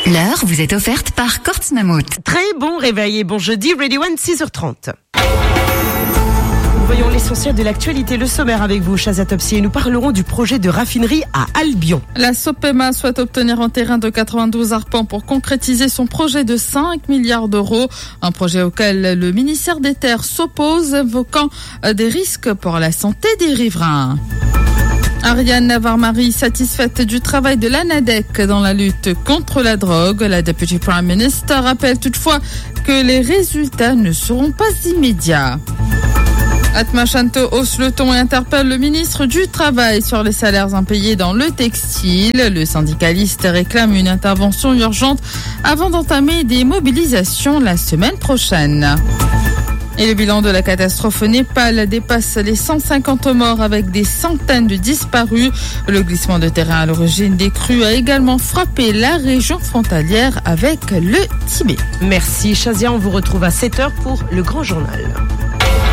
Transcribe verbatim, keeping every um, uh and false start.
L'heure vous est offerte par Corts Mammouth. Très bon réveil et bon jeudi, Ready One, six heures trente. Voyons l'essentiel de l'actualité, le sommaire avec vous, Shazia Topsy, et nous parlerons du projet de raffinerie à Albion. La Sopema souhaite obtenir un terrain de quatre-vingt-douze arpents pour concrétiser son projet de cinq milliards d'euros. Un projet auquel le ministère des Terres s'oppose, évoquant des risques pour la santé des riverains. Ariane Navarre-Marie, satisfaite du travail de l'ANADEC dans la lutte contre la drogue. La Deputy Prime Minister rappelle toutefois que les résultats ne seront pas immédiats. Atma Shanto hausse le ton et interpelle le ministre du Travail sur les salaires impayés dans le textile. Le syndicaliste réclame une intervention urgente avant d'entamer des mobilisations la semaine prochaine. Et le bilan de la catastrophe au Népal dépasse les cent cinquante morts avec des centaines de disparus. Le glissement de terrain à l'origine des crues a également frappé la région frontalière avec le Tibet. Merci Shazia, on vous retrouve à sept heures pour le grand journal.